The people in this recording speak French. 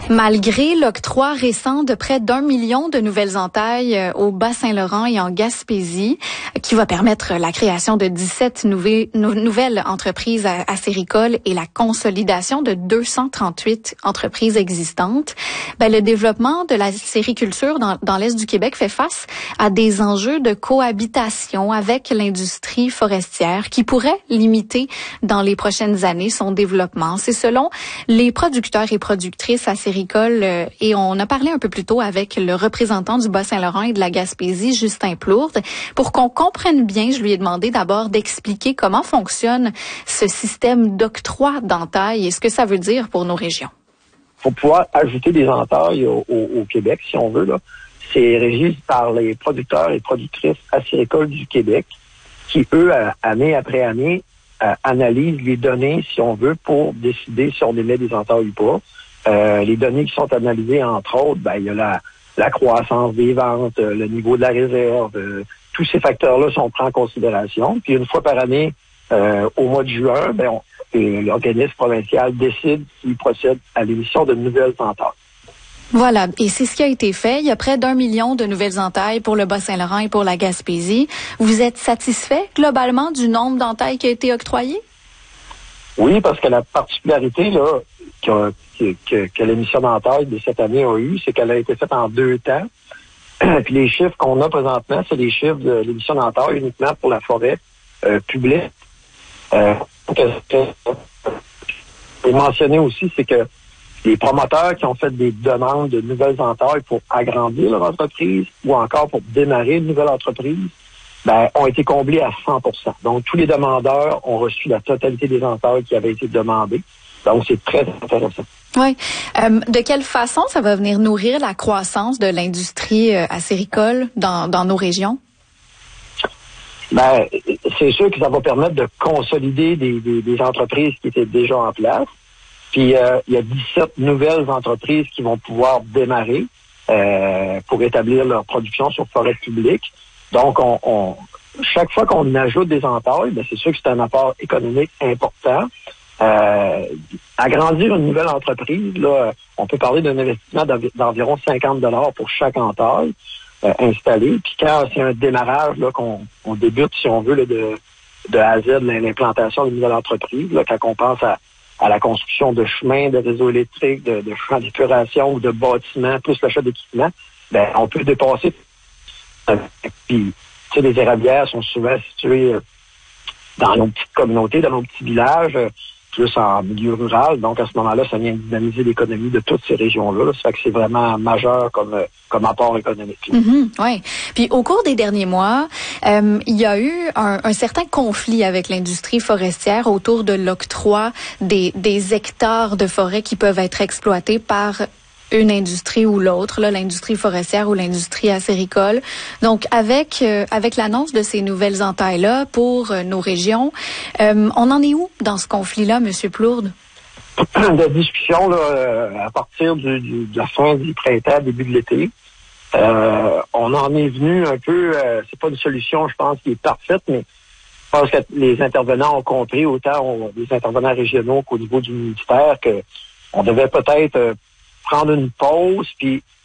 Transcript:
Malgré l'octroi récent de près d'1 million de nouvelles entailles au Bas-Saint-Laurent et en Gaspésie, qui va permettre la création de 17 nouvelles entreprises acéricoles et la consolidation de 238 entreprises existantes, le développement de la sériculture dans l'Est du Québec fait face à des enjeux de cohabitation avec l'industrie forestière qui pourrait limiter dans les prochaines années son développement. C'est selon les producteurs et productrices acéricoles et on a parlé un peu plus tôt avec le représentant du Bas-Saint-Laurent et de la Gaspésie, Justin Plourde. Pour qu'on comprenne bien, je lui ai demandé d'abord d'expliquer comment fonctionne ce système d'octroi d'entailles et ce que ça veut dire pour nos régions. Pour pouvoir ajouter des entailles au Québec, si on veut, là, c'est régi par les producteurs et productrices acéricoles du Québec qui, eux, année après année, analysent les données, si on veut, pour décider si on émet des entailles ou pas. Les données qui sont analysées, entre autres, il y a la croissance des ventes, le niveau de la réserve, tous ces facteurs-là sont pris en considération. Puis une fois par année, au mois de juin, l'organisme provincial décide s'il procède à l'émission de nouvelles entailles. Voilà, et c'est ce qui a été fait. Il y a près d'1 million de nouvelles entailles pour le Bas-Saint-Laurent et pour la Gaspésie. Vous êtes satisfait globalement du nombre d'entailles qui a été octroyé? Oui, parce que la particularité là que l'émission d'entailles de cette année a eu, c'est qu'elle a été faite en 2 temps. Puis les chiffres qu'on a présentement, c'est les chiffres de l'émission d'entailles uniquement pour la forêt publique. Et mentionner aussi, c'est que les promoteurs qui ont fait des demandes de nouvelles entailles pour agrandir leur entreprise ou encore pour démarrer une nouvelle entreprise, ont été comblés à 100%. Donc, tous les demandeurs ont reçu la totalité des entailles qui avaient été demandées. Donc, c'est très intéressant. Oui. De quelle façon ça va venir nourrir la croissance de l'industrie acéricole dans nos régions? C'est sûr que ça va permettre de consolider des entreprises qui étaient déjà en place. Puis, il y a 17 nouvelles entreprises qui vont pouvoir démarrer pour établir leur production sur forêt publique. Donc, chaque fois qu'on ajoute des entailles, c'est sûr que c'est un apport économique important. Agrandir une nouvelle entreprise, là, on peut parler d'un investissement d'environ 50 $ pour chaque entaille installée. Puis quand c'est un démarrage là, qu'on débute, si on veut, là, de A à Z, l'implantation d'une nouvelle entreprise, là, quand on pense à la construction de chemins, de réseaux électriques, de champs d'épuration ou de bâtiments, plus l'achat d'équipements, on peut dépasser. Puis, tu sais, les érablières sont souvent situées dans nos petites communautés, dans nos petits villages, plus en milieu rural. Donc, à ce moment-là, ça vient dynamiser l'économie de toutes ces régions-là. Ça fait que c'est vraiment majeur comme apport économique. Oui. Puis, au cours des derniers mois, il y a eu un certain conflit avec l'industrie forestière autour de l'octroi des hectares de forêt qui peuvent être exploités par une industrie ou l'autre, là, l'industrie forestière ou l'industrie acéricole. Donc, avec l'annonce de ces nouvelles entailles-là pour nos régions, on en est où dans ce conflit-là, M. Plourde? De discussion là, à partir de la fin du printemps, début de l'été. On en est venu un peu, c'est pas une solution, je pense, qui est parfaite, mais je pense que les intervenants ont compris, autant les intervenants régionaux qu'au niveau du ministère, que on devait peut-être prendre une pause, puis